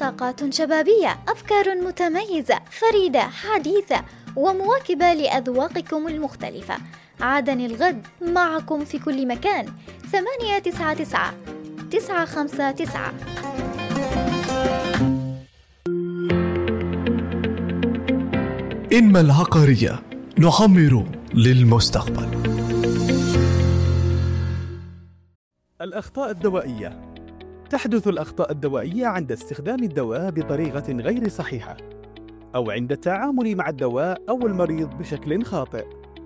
طاقات شبابية، أفكار متميزة فريدة حديثة ومواكبة لأذواقكم المختلفة. عدن الغد معكم في كل مكان. 899 إنما العقارية نعمر للمستقبل. الأخطاء الدوائية. تحدث الأخطاء الدوائية عند استخدام الدواء بطريقة غير صحيحة، أو عند التعامل مع الدواء أو المريض بشكل خاطئ.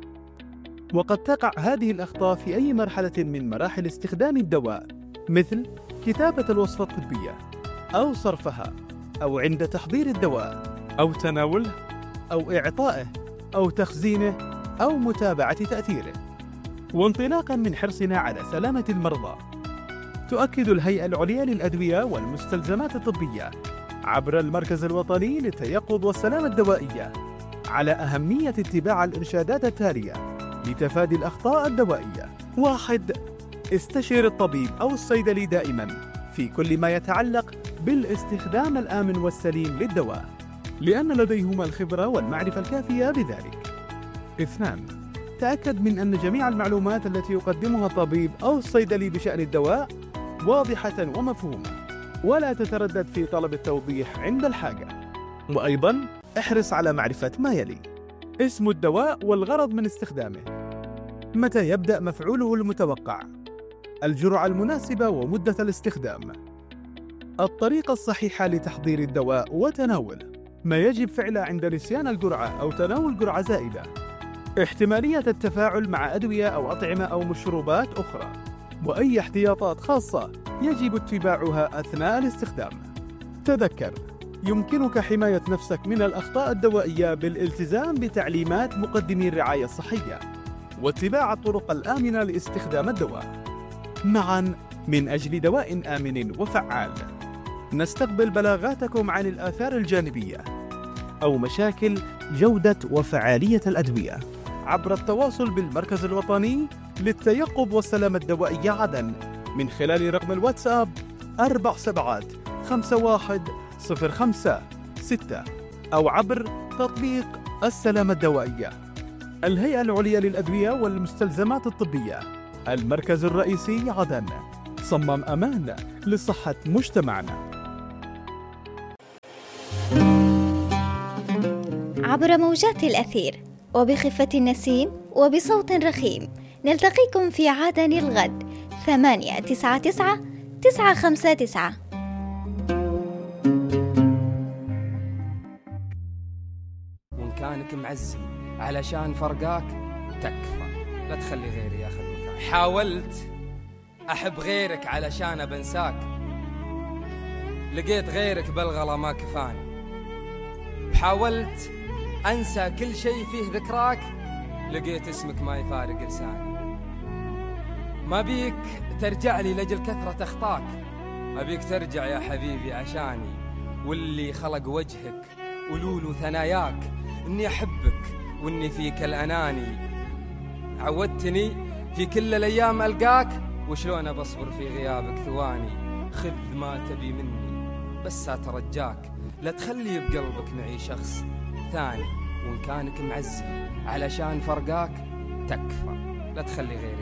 وقد تقع هذه الأخطاء في أي مرحلة من مراحل استخدام الدواء، مثل كتابة الوصفة الطبية، أو صرفها، أو عند تحضير الدواء، أو تناوله، أو إعطائه، أو تخزينه، أو متابعة تأثيره. وانطلاقاً من حرصنا على سلامة المرضى، تؤكد الهيئة العليا للأدوية والمستلزمات الطبية عبر المركز الوطني للتيقظ والسلامة الدوائية على أهمية اتباع الإرشادات التالية لتفادي الأخطاء الدوائية. 1. استشير الطبيب أو الصيدلي دائماً في كل ما يتعلق بالاستخدام الآمن والسليم للدواء، لأن لديهما الخبرة والمعرفة الكافية بذلك. 2. تأكد من أن جميع المعلومات التي يقدمها الطبيب أو الصيدلي بشأن الدواء واضحة ومفهومة، ولا تتردد في طلب التوضيح عند الحاجة. وأيضاً احرص على معرفة ما يلي: اسم الدواء والغرض من استخدامه، متى يبدأ مفعوله المتوقع، الجرعة المناسبة ومدة الاستخدام، الطريقة الصحيحة لتحضير الدواء وتناوله، ما يجب فعله عند نسيان الجرعة أو تناول جرعة زائدة، احتمالية التفاعل مع أدوية أو أطعمة أو مشروبات أخرى، وأي احتياطات خاصة يجب اتباعها أثناء الاستخدام. تذكر، يمكنك حماية نفسك من الأخطاء الدوائية بالالتزام بتعليمات مقدمي الرعاية الصحية واتباع الطرق الآمنة لاستخدام الدواء. معاً من أجل دواء آمن وفعال. نستقبل بلاغاتكم عن الآثار الجانبية أو مشاكل جودة وفعالية الأدوية عبر التواصل بالمركز الوطني للتيقظ والسلامة الدوائية عدن من خلال رقم الواتساب 47510556 أو عبر تطبيق السلامة الدوائية. الهيئة العليا للأدوية والمستلزمات الطبية، المركز الرئيسي عدن. صمم أمان لصحة مجتمعنا. عبر موجات الأثير وبخفة النسيم وبصوت رخيم، نلتقيكم في عدن الغد. 899 وإن كانك معزي علشان فرقاك تكفى، لا تخلي غيري ياخذ مكانك. حاولت أحب غيرك علشان بنساك، لقيت غيرك بالغلا ما كفاني. حاولت أنسى كل شيء فيه ذكراك، لقيت اسمك ما يفارق لساني. ما بيك ترجع لي لجل كثرة أخطاك، أبيك ترجع يا حبيبي عشاني، واللي خلق وجهك ولولو ثناياك إني أحبك وإني فيك الأناني. عودتني في كل الأيام ألقاك، وشلون بصبر في غيابك ثواني. خذ ما تبي مني بس أترجاك، لا تخلي بقلبك معي شخص ثاني. وإن كانك معزي علشان فرقاك تكفى، لا تخلي غيري